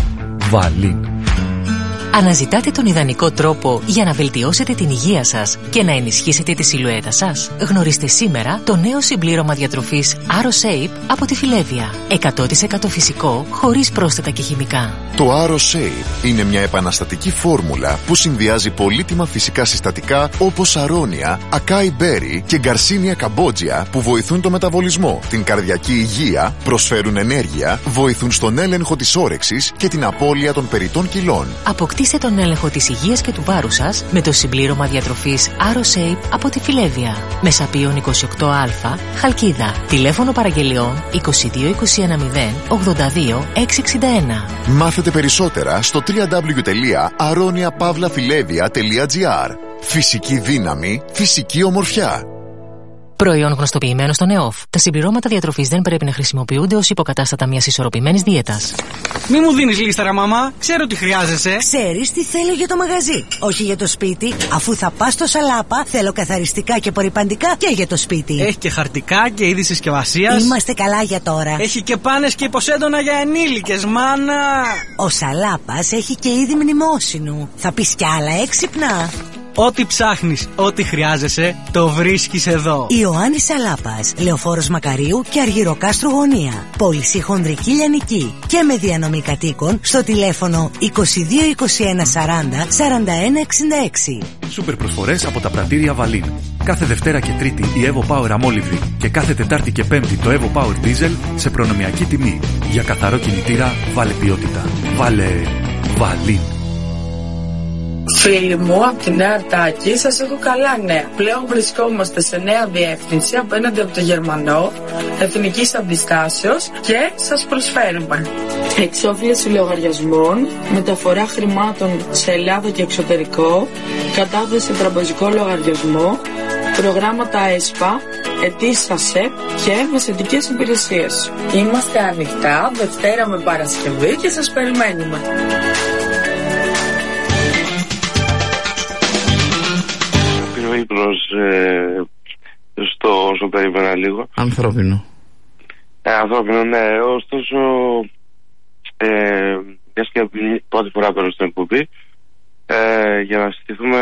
Βαλίν. Αναζητάτε τον ιδανικό τρόπο για να βελτιώσετε την υγεία σας και να ενισχύσετε τη σιλουέτα σας? Γνωρίστε σήμερα το νέο συμπλήρωμα διατροφής AroShape από τη Φιλέβια. εκατό τοις εκατό φυσικό, χωρίς πρόσθετα και χημικά. Το AroShape είναι μια επαναστατική φόρμουλα που συνδυάζει πολύτιμα φυσικά συστατικά όπως αρώνια, ακάι μπέρι και γκαρσίνια καμπότζια που βοηθούν το μεταβολισμό, την καρδιακή υγεία, προσφέρουν ενέργεια, βοηθούν στον έλεγχο της όρεξης και την απώλεια των περιττών κιλών. Αποκτήστε τον έλεγχο της υγείας και του βάρους σας με το συμπλήρωμα διατροφής AroShape από τη Φιλέβια. Μεσαπίων είκοσι οκτώ α, Χαλκίδα. Τηλέφωνο παραγγελιών είκοσι δύο είκοσι ένα μηδέν ογδόντα δύο εξακόσια εξήντα ένα. Μάθετε περισσότερα στο double-u double-u double-u τελεία aronia pavla filevia τελεία gr. Φυσική δύναμη, φυσική ομορφιά. Προϊόν γνωστοποιημένο στον ΕΟΦ. Τα συμπληρώματα διατροφής δεν πρέπει να χρησιμοποιούνται ως υποκατάστατα μιας ισορροπημένης δίαιτας. Μη μου δίνεις λίστερα, μαμά. Ξέρω τι χρειάζεσαι. Ξέρεις τι θέλω για το μαγαζί, όχι για το σπίτι. Αφού θα πας στο Σαλάπα, θέλω καθαριστικά και απορρυπαντικά και για το σπίτι. Έχει και χαρτικά και είδη συσκευασίας. Είμαστε καλά για τώρα. Έχει και πάνες και υποσέντονα για ενήλικες, μάνα. Ο Σαλάπας έχει και είδη μνημόσυνου. Θα πεις κι άλλα έξυπνα. Ό,τι ψάχνεις, ό,τι χρειάζεσαι, το βρίσκεις εδώ. Ιωάννης Σαλάπας, Λεωφόρος Μακαρίου και Αργυροκάστρου Γωνία. Πώληση χονδρική λιανική και με διανομή κατοίκων στο τηλέφωνο είκοσι δύο είκοσι ένα σαράντα σαράντα ένα εξήντα έξι. Σούπερ προσφορές από τα πρατήρια Βαλίν. Κάθε Δευτέρα και Τρίτη η Evo Power αμόλυβδη και κάθε Τετάρτη και Πέμπτη το Evo Power Diesel σε προνομιακή τιμή. Για καθαρό κινητήρα, βάλε ποιότητα. Βάλε Βαλίν. Φίλοι μου, από τη Νέα Αρτάκη σας έχω καλά νέα. Πλέον βρισκόμαστε σε νέα διεύθυνση απέναντι από το Γερμανό, Εθνικής Αντιστάσεως και σας προσφέρουμε εξόφληση λογαριασμών, μεταφορά χρημάτων σε Ελλάδα και εξωτερικό, κατάθεση σε τραπεζικό λογαριασμό, προγράμματα ΕΣΠΑ, αιτήσεις ΑΣΕΠ και μεσαιτικές υπηρεσίες. Είμαστε ανοιχτά Δευτέρα με Παρασκευή και σας περιμένουμε. Προς, ε, στο όσο περίμενα λίγο. Ανθρώπινο. Ε, ανθρώπινο, ναι. Ωστόσο, ε, μιας και πρώτη φορά πέρα στην εκπομπή, ε, για να συζητηθούμε,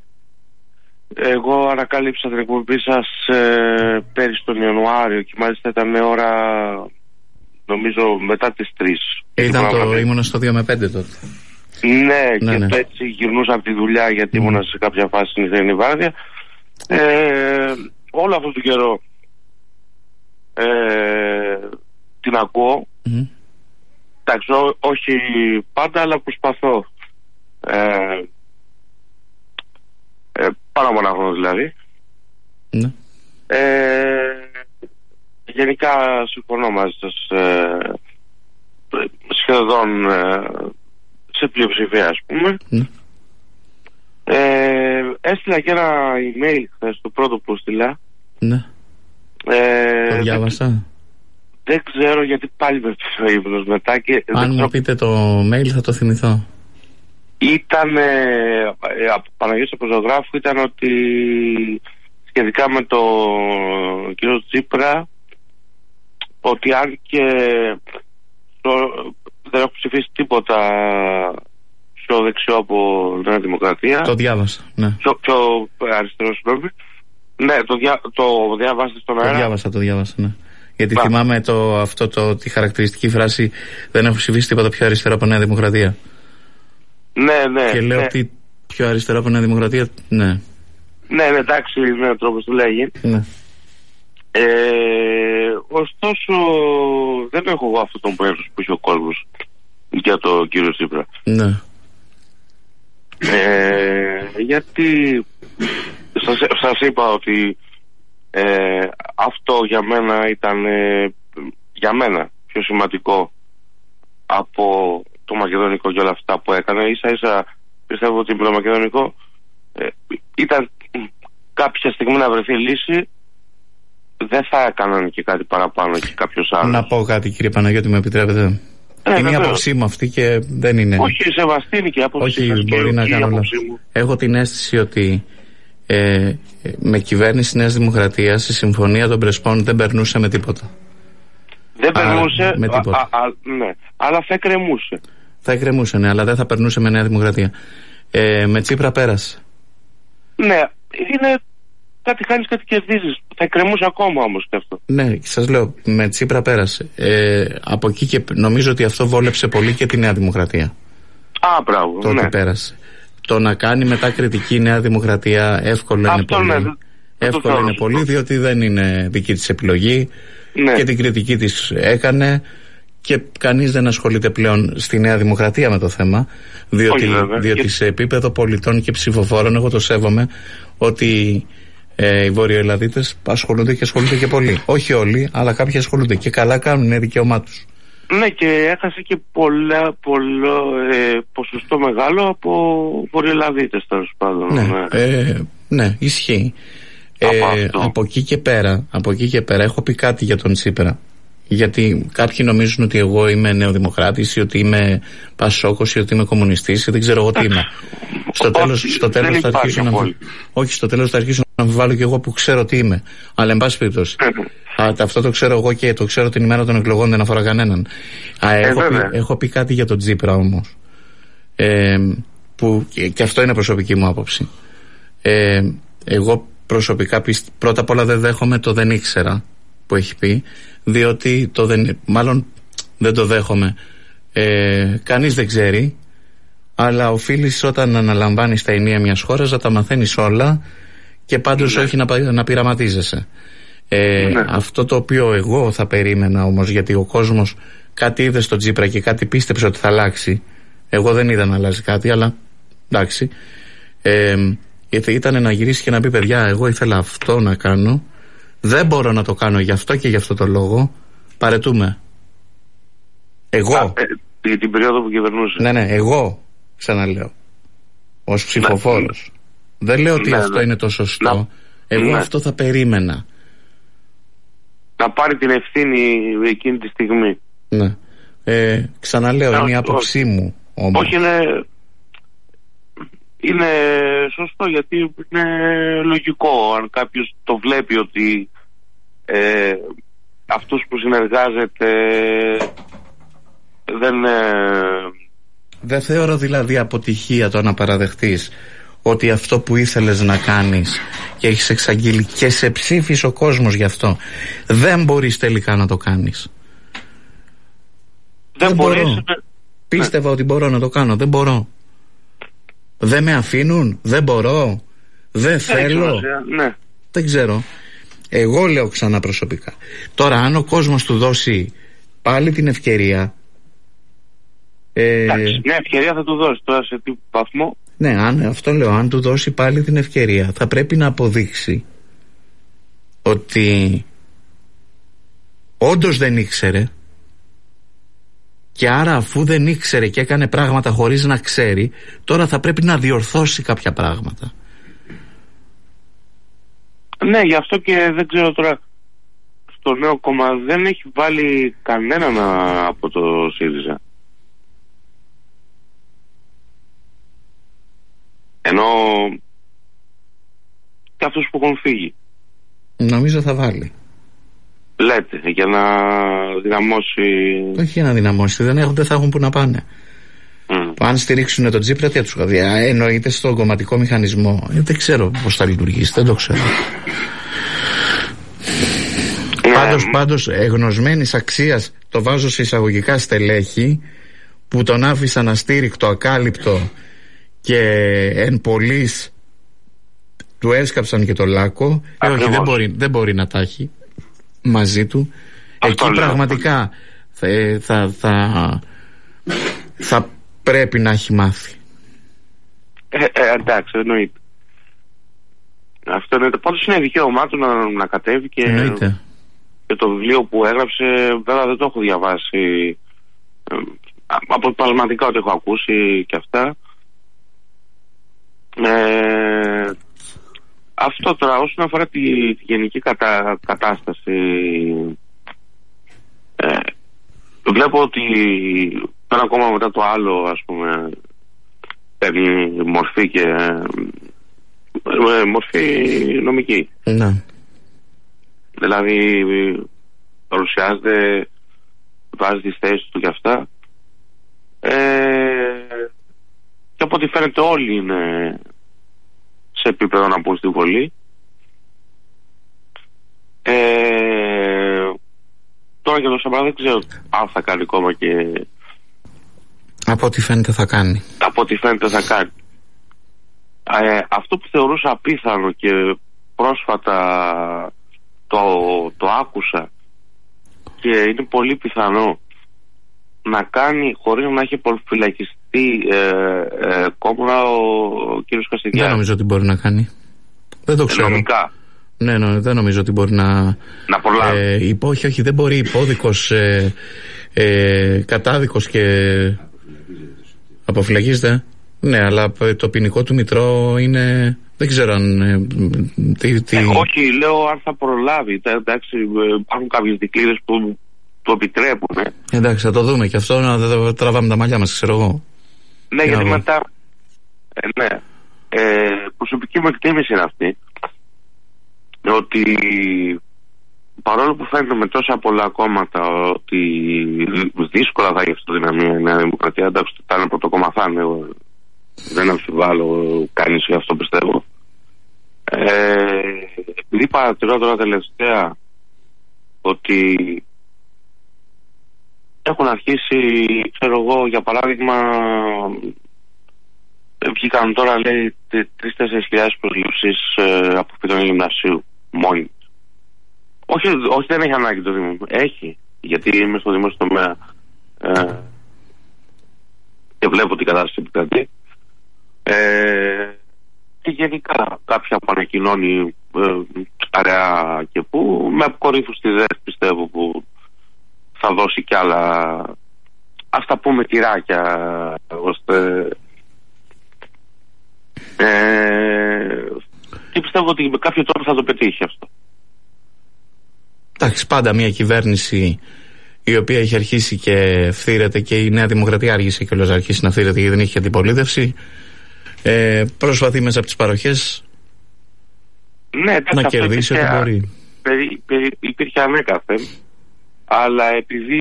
εγώ ανακάλυψα την εκπομπή σας ε, πέρυσι τον Ιανουάριο και μάλιστα ήταν ώρα, νομίζω, μετά τις τρεις. Ήταν το, ήμουν στο δύο με πέντε τότε. Ναι, ναι, και ναι. έτσι γυρνούσα από τη δουλειά γιατί mm. ήμουν σε κάποια φάση στην νυχτερινή βάρδια. Ε, όλο αυτό το καιρό ε, την ακούω. Mm. Εντάξει, ό, όχι πάντα, αλλά προσπαθώ. Ε, ε, πάνω από ένα χρόνο δηλαδή. Mm. Ε, γενικά συμφωνώ μαζί σας ε, σχεδόν ε, σε πλειοψηφία, ας πούμε. Mm. Ε, έστειλα και ένα email χθες, το πρώτο που στείλα. Ναι. Ε, το διάβασα. Δεν, δεν ξέρω γιατί πάλι με πήρε ο ύπνος μετά και... Αν μου πείτε το mail θα το θυμηθώ. Ήταν, ε, από Παναγιώτης Αποζωγράφου, ήταν ότι σχετικά με το κύριο Τσίπρα, ότι αν και το, δεν έχω ψηφίσει τίποτα πιο δεξιό από Νέα Δημοκρατία. Το διάβασα, ναι. Πιο, πιο αριστερό, συγγνώμη. Ναι, το, διά, το διάβασα στον αέρα. Το διάβασα, το διάβασα, ναι. Γιατί Μπα. θυμάμαι το, αυτό το, τη χαρακτηριστική φράση «Δεν έχω ψηφίσει τίποτα πιο αριστερό από Νέα Δημοκρατία». Ναι, ναι. Και λέω ναι. τι πιο αριστερό από Νέα Δημοκρατία, ναι. Ναι, ναι, εντάξει, είναι ο τρόπος του λέγει. Ναι. Ε, ωστόσο, δεν έχω εγώ αυτόν τον πέρας που είχε ο κόσμος για το κύριο Τσίπρα. Ναι. Ε, γιατί σας, σας είπα ότι ε, αυτό για μένα ήταν ε, για μένα πιο σημαντικό από το μακεδονικό και όλα αυτά που έκανε. Ίσα ίσα πιστεύω ότι το μακεδονικό ε, ήταν κάποια στιγμή να βρεθεί λύση, δεν θα έκαναν και κάτι παραπάνω και κάποιος άλλος. Να πω κάτι, κύριε Παναγιώτη, με επιτρέπετε? Ε, είναι η άποψή μου αυτή και δεν είναι. Όχι, σεβαστή είναι και η άποψή. Όχι, μπορεί να κάνω όλα. Έχω την αίσθηση ότι ε, με κυβέρνηση Νέας Δημοκρατίας η συμφωνία των Πρεσπών δεν περνούσε με τίποτα. Δεν περνούσε, με τίποτα. Α, α, ναι, αλλά θα εκκρεμούσε. Θα εκκρεμούσε, ναι, αλλά δεν θα περνούσε με Νέα Δημοκρατία. Ε, με Τσίπρα πέρασε. Ναι, είναι κάτι κάνεις, κάτι κερδίζεις. Θα εκκρεμούσε ακόμα όμως και αυτό. Ναι, σας λέω, με Τσίπρα πέρασε. Ε, από εκεί και νομίζω ότι αυτό βόλεψε πολύ και τη Νέα Δημοκρατία. Α, μπράβο. Το ναι. ότι πέρασε. Το να κάνει μετά κριτική η Νέα Δημοκρατία εύκολο αυτό είναι πολύ. Ναι, εύκολο είναι πολύ, διότι δεν είναι δική της επιλογή. Ναι. Και την κριτική της έκανε και κανείς δεν ασχολείται πλέον στη Νέα Δημοκρατία με το θέμα, διότι, Όχι, διότι και... σε επίπεδο πολιτών και ψηφοφόρων, εγώ το σέβομαι, ότι ε, οι Βορειοελλαδίτες ασχολούνται και ασχολούνται και πολύ. Όχι όλοι, αλλά κάποιοι ασχολούνται και καλά κάνουν, είναι δικαίωμά τους. Ναι, και έχασε και πολλά, πολλά ε, ποσοστό μεγάλο από Βορειοελλαδίτες, τέλος πάντων. Ναι, ναι. Ε, ναι ισχύει. Ε, από, από εκεί και πέρα, από εκεί και πέρα έχω πει κάτι για τον Τσίπρα. Γιατί κάποιοι νομίζουν ότι εγώ είμαι νεοδημοκράτης ή ότι είμαι πασόκος ή ότι είμαι κομμουνιστής ή δεν ξέρω εγώ τι είμαι. Στο τέλος, στο τέλος θα αρχίσω να αμφι... Όχι, στο τέλος θα αρχίσω να αμφιβάλλω και εγώ που ξέρω τι είμαι. Αλλά εν πάση περιπτώσει. Αυτό το ξέρω εγώ και το ξέρω την ημέρα των εκλογών, δεν αφορά κανέναν. Α, έχω, ε, πει, έχω πει κάτι για τον Τσίπρα όμως. Ε, που, και, και αυτό είναι προσωπική μου άποψη. Ε, εγώ προσωπικά πρώτα απ' όλα δεν δέχομαι το δεν ήξερα που έχει πει, διότι το δεν, μάλλον δεν το δέχομαι. Ε, κανείς δεν ξέρει, αλλά οφείλεις όταν αναλαμβάνεις τα ενία μιας χώρας να τα μαθαίνεις όλα και πάντως ναι. όχι να, να πειραματίζεσαι. Ε, ναι. Αυτό το οποίο εγώ θα περίμενα όμως, γιατί ο κόσμος κάτι είδε στο Τσίπρα και κάτι πίστεψε ότι θα αλλάξει. Εγώ δεν είδα να αλλάζει κάτι, αλλά εντάξει. Ε, ήταν να γυρίσει και να πει, παιδιά, εγώ ήθελα αυτό να κάνω, δεν μπορώ να το κάνω γι' αυτό και γι' αυτό το λόγο, παρετούμε. Εγώ. Α, ε, για την περίοδο που κυβερνούσε. Ναι, ναι, εγώ ξαναλέω, ως ψηφοφόρος. Ναι. Δεν λέω ότι ναι, αυτό ναι. είναι το σωστό. Να, εγώ ναι. αυτό θα περίμενα. Να πάρει την ευθύνη εκείνη τη στιγμή. Ναι. Ε, ξαναλέω, να, είναι η άποψή μου όμως. Όχι, είναι... Είναι σωστό, γιατί είναι λογικό αν κάποιος το βλέπει ότι ε, αυτός που συνεργάζεται δεν... Ε... Δεν θεωρώ δηλαδή αποτυχία το να παραδεχτείς ότι αυτό που ήθελες να κάνεις και έχεις εξαγγείλει και σε ψήφισε ο κόσμος γι' αυτό, δεν μπορείς τελικά να το κάνεις. Δεν, δεν μπορείς. Μπορώ. Πίστευα ναι. ότι μπορώ να το κάνω, δεν μπορώ. Δεν με αφήνουν, δεν μπορώ, δεν θέλω, ναι. δεν ξέρω. Εγώ λέω ξανά προσωπικά. Τώρα αν ο κόσμος του δώσει πάλι την ευκαιρία, ε... Εντάξει, μια ευκαιρία θα του δώσει, τώρα σε τι βαθμό. Ναι, αν, αυτό λέω, αν του δώσει πάλι την ευκαιρία θα πρέπει να αποδείξει ότι όντως δεν ήξερε, και άρα αφού δεν ήξερε και έκανε πράγματα χωρίς να ξέρει, τώρα θα πρέπει να διορθώσει κάποια πράγματα. Ναι, γι' αυτό και δεν ξέρω τώρα, στο νέο κόμμα δεν έχει βάλει κανέναν από το ΣΥΡΙΖΑ. Ενώ και αυτούς που έχουν φύγει. Νομίζω θα βάλει. Λέτε, για να δυναμώσει. Όχι για να δυναμώσει, δεν, έχουν, δεν θα έχουν που να πάνε. Mm. Αν στηρίξουν τον Τσίπρα, τι θα τους κάνει. Εννοείται στον κομματικό μηχανισμό. Ε, δεν ξέρω πώς θα λειτουργήσει, δεν το ξέρω. Ναι, Πάντως, ε, πάντως εγνωσμένης αξίας, το βάζω σε εισαγωγικά, στελέχη που τον άφησαν αστήρικτο, ακάλυπτο και εν πολλής του έσκαψαν και το λάκκο. Ε, όχι, δεν μπορεί, δεν μπορεί να τα έχει μαζί του. Αυτό εκεί λέω. Πραγματικά θα, θα, θα, θα πρέπει να έχει μάθει. Ε, ε, εντάξει, εννοείται. Αυτό εννοείται. Πάντως είναι δικαίωμά του να, να κατέβει και, και το βιβλίο που έγραψε, βέβαια δεν το έχω διαβάσει. Ε, αποσπασματικά ότι έχω ακούσει και αυτά. Ε, αυτό τώρα όσον αφορά τη, τη γενική κατα, κατάσταση, ε, βλέπω ότι ένα ακόμα μετά το άλλο, ας πούμε, παίρνει μορφή και ε, μορφή νομική. Ναι. Δηλαδή παρουσιάζεται, βάζει τις θέσεις του και αυτά. Ε, και από ό,τι φαίνεται όλοι είναι σε επίπεδο να πούν στη Βολή. Ε, τώρα για το Σαμαρά δεν ξέρω αν θα κάνει ακόμα και... Από ό,τι φαίνεται θα κάνει. Από ό,τι φαίνεται θα κάνει. Ε, αυτό που θεωρούσα απίθανο και πρόσφατα το, το άκουσα και είναι πολύ πιθανό να κάνει χωρίς να έχει προφυλακιστεί ε, ε, κόμμα ο, ο κύριος Κασιδιάρης. Δεν νομίζω ότι μπορεί να κάνει. Δεν το ξέρω. Νομικά. Ναι, ναι, δεν νομίζω ότι μπορεί να... Να προλάβει. Ε, υπό, όχι, όχι, δεν μπορεί υπόδικος, ε, ε, κατάδικος και... Αποφυλακίζεται. Ναι, αλλά το ποινικό του μητρό είναι... Δεν ξέρω αν... Ε, τι, τι... Ε, όχι, λέω αν θα προλάβει. Εντάξει, υπάρχουν κάποιες δικλείδες που το επιτρέπουν. Ε. Εντάξει, θα το δούμε και αυτό, να δεν τραβάμε τα μαλλιά μας, ξέρω εγώ. Ναι, γιατί εγώ. μετά... Ε, ναι. Ε, προσωπική μου εκτίμηση είναι αυτή. Ότι παρόλο που φαίνεται με τόσα πολλά κόμματα ότι δύσκολα θα έχει αυτοδυναμία η Νέα Δημοκρατία, εντάξει, θα είναι πρωτοκομματάνε, δεν αμφιβάλλω κανείς γι' αυτό πιστεύω. Ε, επειδή παρατηρώ τώρα τελευταία ότι έχουν αρχίσει, ξέρω εγώ, για παράδειγμα, βγήκαν τώρα, λέει, τρεις-τέσσερις χιλιάδες προσλήψεις ε, από φοιτητών γυμνασίου μόνοι. Όχι, όχι, δεν έχει ανάγκη το Δήμο. Έχει, γιατί είμαι στο δημόσιο τομέα ε, και βλέπω την κατάσταση επικρατεί. Ε, και γενικά κάποια που ανακοινώνει ε, αραιά και που, με αποκορύφους στη ΔΕΣ πιστεύω που θα δώσει κι άλλα, ας τα πούμε, τυράκια, ώστε ε, και πιστεύω ότι με κάποιο τρόπο θα το πετύχει αυτό. Εντάξει, πάντα μια κυβέρνηση η οποία έχει αρχίσει και φθήρεται, και η Νέα Δημοκρατία άργησε και όλος να αρχίσει να φθήρεται γιατί δεν είχε αντιπολίτευση, ε, προσπαθεί μέσα από τις παροχές ναι, να κερδίσει ό,τι μπορεί. Περι, περι, υπήρχε ανέκαθεν, αλλά επειδή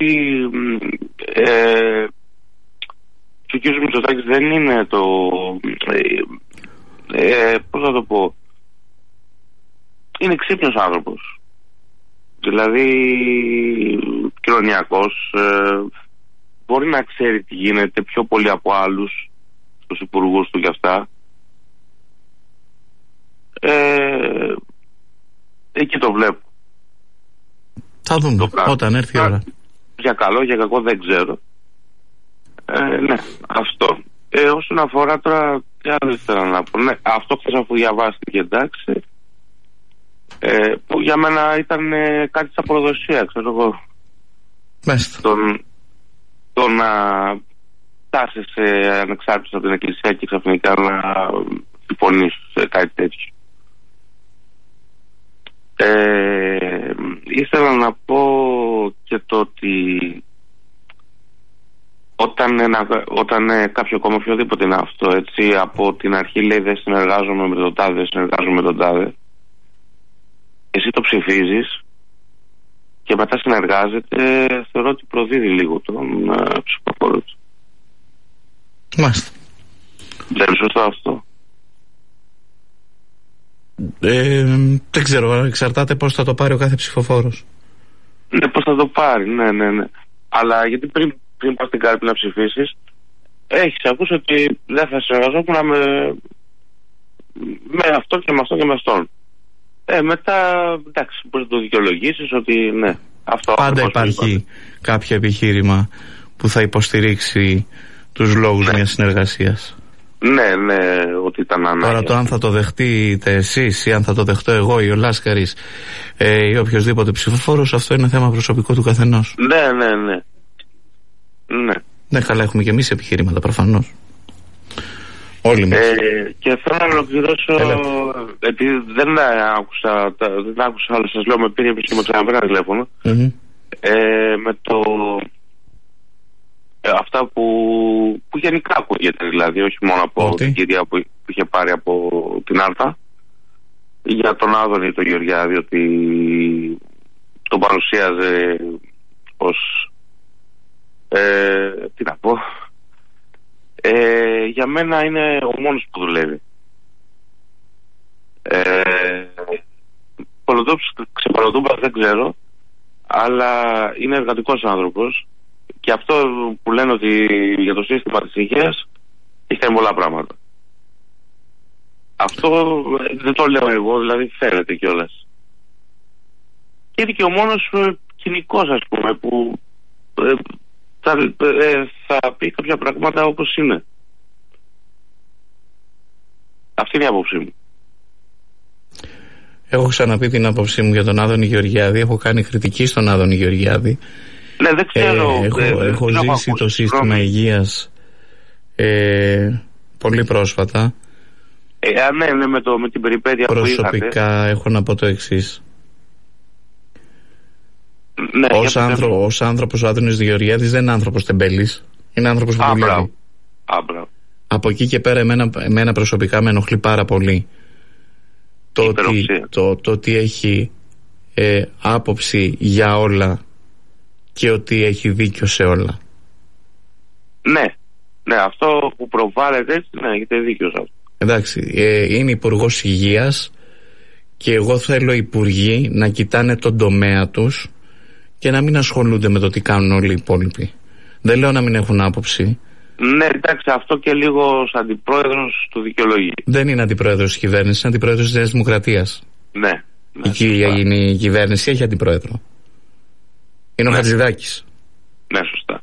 ε, ο κ. Μητσοτάκης δεν είναι το ε, ε, πώς θα το πω, είναι ξύπνιος άνθρωπος, δηλαδή κοινωνιακός, ε, μπορεί να ξέρει τι γίνεται πιο πολύ από άλλους τους υπουργούς του και αυτά. Ε, εκεί το βλέπω. Θα δούμε όταν έρθει η ώρα. Για καλό, για κακό δεν ξέρω. Ε, ναι, αυτό. Ε, όσον αφορά τώρα, τι άλλο ήθελα να πω. Ναι, αυτό χθες αφού διαβάστηκε, εντάξει, ε, που για μένα ήταν ε, κάτι σαν προδοσία, ξέρω εγώ. Μάλιστα. Τον, το να φτάσεις ανεξάρτητος από την Εκκλησία και ξαφνικά να συμφωνείς σε κάτι τέτοιο. Ε, ήθελα να πω και το ότι όταν, ένα, όταν ε, κάποιο κόμμα, οποιοδήποτε είναι αυτό, έτσι, από την αρχή λέει δεν συνεργάζομαι με τον τάδε, δεν συνεργάζομαι με τον τάδε, εσύ το ψηφίζεις και μετά συνεργάζεται, θεωρώ ότι προδίδει λίγο τον ε, ψηφοφόρο του. Μάλιστα. Δεν είναι σωστό αυτό? Ε, δεν ξέρω, εξαρτάται πώς θα το πάρει ο κάθε ψηφοφόρος. Ναι, πώς θα το πάρει, ναι, ναι, ναι. Αλλά γιατί πριν, πριν πας στην κάλπη να ψηφίσεις, έχεις ακούσει ότι δεν θα συνεργαζόμουν με, με αυτό και με αυτό και με αυτόν. Ε, μετά, εντάξει, μπορείς να το δικαιολογήσεις ότι ναι. Αυτό πάντα υπάρχει είπα. κάποιο επιχείρημα που θα υποστηρίξει τους λόγους ναι. μιας συνεργασίας. Ναι, ναι, ότι ήταν ανάγκη. Τώρα το αν θα το δεχτείτε εσείς ή αν θα το δεχτώ εγώ ή ο Λάσκαρης ε, ή οποιοδήποτε ψηφοφόρος, αυτό είναι θέμα προσωπικό του καθενός. Ναι, ναι, ναι. Ναι, ναι καλά, έχουμε και εμείς επιχειρήματα προφανώς. Όλοι μας. Ε, και θέλω να ολοκληρώσω, επειδή δεν άκουσα, δεν άκουσα άλλο, σας λέω, με πήρε και με ξαναπήρα τηλέφωνο, mm-hmm. ε, με το... Ε, αυτά που, που γενικά ακούγεται, δηλαδή, όχι μόνο από okay. την κυρία που, που είχε πάρει από την Άρτα, για τον Άδωνη τον Γεωργιάδη, ότι τον παρουσίαζε ως ε, τι να πω, ε, για μένα είναι ο μόνος που δουλεύει. Ε, Ξεπαλωτούμπας δεν ξέρω, αλλά είναι εργατικός άνθρωπος. Και αυτό που λένε ότι για το σύστημα της υγείας έχει κάνει πολλά πράγματα. Αυτό δεν το λέω εγώ, δηλαδή φαίνεται κιόλας. Και είναι και ο μόνος κοινικός, ας πούμε, που ε, θα, ε, θα πει κάποια πράγματα όπως είναι. Αυτή είναι η άποψή μου. Έχω ξαναπεί την άποψή μου για τον Άδωνη Γεωργιάδη. Έχω κάνει κριτική στον Άδωνη Γεωργιάδη. Ναι, δεν ξέρω. Ε, έχω ε, έχω ζήσει ακούσει, το σύστημα πρόβλημα. υγείας ε, πολύ πρόσφατα. Ε, ναι, ναι, με, το, με την περιπέτεια προσωπικά που είχατε. Έχω να πω το εξής. Ναι, ως, άνθρω, ως άνθρωπος ο Άδωνης Γεωργιάδης δεν είναι άνθρωπος τεμπέλης. Είναι άνθρωπος που Α, δουλεύει. μπράβο. Α, μπράβο. Από εκεί και πέρα εμένα, εμένα προσωπικά με ενοχλεί πάρα πολύ το ότι, το, το ότι έχει ε, άποψη για όλα και ότι έχει δίκιο σε όλα. Ναι, ναι, αυτό που προβάλλεται έτσι, ναι, έχετε δίκιο σε αυτό. Εντάξει, ε, είναι υπουργός υγείας και εγώ θέλω οι υπουργοί να κοιτάνε τον τομέα τους και να μην ασχολούνται με το τι κάνουν όλοι οι υπόλοιποι. Δεν λέω να μην έχουν άποψη. Ναι, εντάξει, αυτό και λίγο ως αντιπρόεδρος του δικαιολογεί. Δεν είναι αντιπρόεδρος της κυβέρνησης, είναι αντιπρόεδρος της Νέας Δημοκρατίας. Ναι. ναι η, η κυβέρνηση έχει αντιπρόεδρο. Είναι ναι. ο Χατζηδάκης. Ναι, σωστά.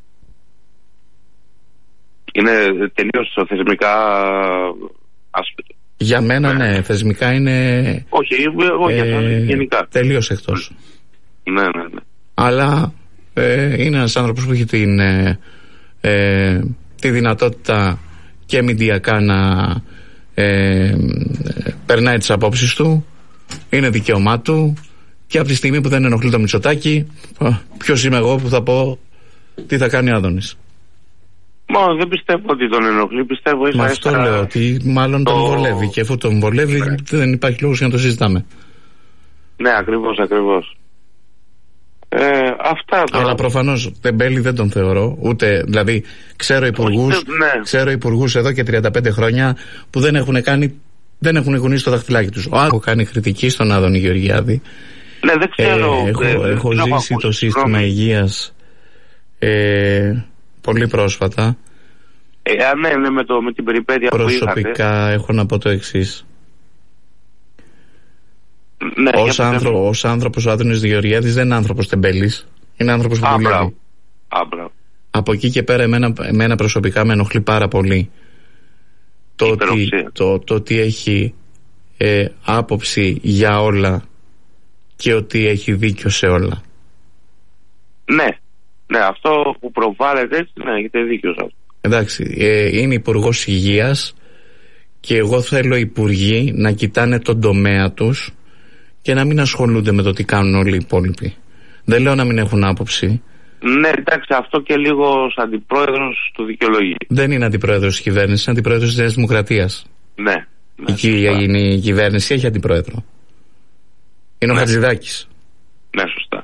Είναι τελείως θεσμικά άσπετο. Για μένα ναι, ναι θεσμικά είναι... Όχι, όχι ε, γενικά. Τελείως εκτός. Ναι, ναι, ναι. Αλλά ε, είναι ένας άνθρωπος που έχει την, ε, ε, τη δυνατότητα και μηντιακά να ε, περνάει τις απόψεις του. Είναι δικαίωμά του. Και από τη στιγμή που δεν ενοχλεί το Μητσοτάκη, ποιος είμαι εγώ που θα πω τι θα κάνει ο Άδωνης. Μα δεν πιστεύω ότι τον ενοχλεί, πιστεύω ίσα Μα αυτό ίσα... λέω, ότι μάλλον το... τον βολεύει και αφού τον βολεύει ναι. δεν υπάρχει λόγος για να το συζητάμε. Ναι, ακριβώς, ακριβώς. Ε, αυτά τώρα. Αλλά προφανώς τεμπέλη δεν τον θεωρώ, ούτε, δηλαδή ξέρω υπουργούς, ναι. ξέρω υπουργούς εδώ και τριάντα πέντε χρόνια που δεν έχουν κάνει, δεν έχουν γονίσει το δαχτυλάκι τους. Ο Άδωνης κάνει κριτική στον Άδωνη Γεωργιάδη. Ναι, δεν ξέρω. Ε, έχω ε, έχω ζήσει ακούσει, το σύστημα πρόβλημα. υγείας ε, πολύ πρόσφατα. Ε, ναι, ναι, με, το, με την περιπέτεια προσωπικά που είχατε. Έχω να πω το εξής. Ναι, ως, άνθρω, ως άνθρωπος ο Άδωνης Γεωργιάδης δεν είναι άνθρωπος τεμπέλης. Είναι άνθρωπος που Α, δουλεύει. μπράβο. Α, μπράβο. Από εκεί και πέρα εμένα, εμένα προσωπικά με ενοχλεί πάρα πολύ το ότι, το, το ότι έχει ε, άποψη για όλα και ότι έχει δίκιο σε όλα. Ναι, ναι, αυτό που προβάλλεται έτσι, ναι, έχετε δίκιο σε αυτό. Εντάξει, ε, είναι υπουργός υγείας και εγώ θέλω οι υπουργοί να κοιτάνε τον τομέα τους και να μην ασχολούνται με το τι κάνουν όλοι οι υπόλοιποι. Δεν λέω να μην έχουν άποψη. Ναι, εντάξει, αυτό και λίγο ως αντιπρόεδρος του δικαιολογεί. Δεν είναι αντιπρόεδρος της κυβέρνησης, είναι αντιπρόεδρος της Νέας Δημοκρατίας. Ναι. ναι η, η, η κυβέρνηση έχει αντιπρόεδρο. Είναι ναι. ο Χατζηδάκης. Ναι, σωστά.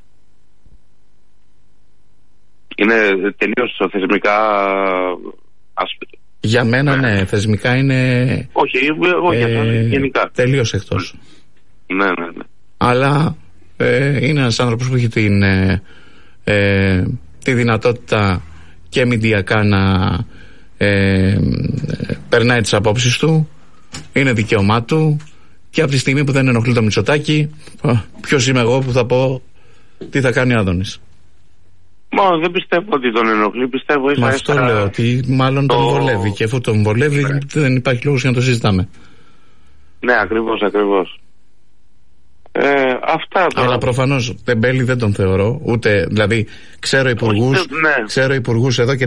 Είναι τελείως θεσμικά άσπετο. Για μένα ναι, ναι θεσμικά είναι... Όχι, όχι ε, γενικά. Τελείως εκτός. Ναι, ναι, ναι. Αλλά Ε, είναι ένας άνθρωπος που έχει την, ε, ε, τη δυνατότητα και μηντιακά να ε, περνάει τις απόψεις του. Είναι δικαίωμά του. Και από τη στιγμή που δεν ενοχλεί το Μητσοτάκη, ποιος είμαι εγώ που θα πω τι θα κάνει ο Άδωνης. Μα δεν πιστεύω ότι τον ενοχλεί, πιστεύω ίσα Μα αυτό ίσα... λέω, ότι μάλλον το... τον βολεύει. Και αφού τον βολεύει, ναι. δεν υπάρχει λόγος για να το συζητάμε. Ναι, ακριβώς, ακριβώς. Ε, αυτά τώρα. Αλλά προφανώς τεμπέλη δεν τον θεωρώ, ούτε, δηλαδή ξέρω υπουργούς, ναι. ξέρω υπουργούς εδώ και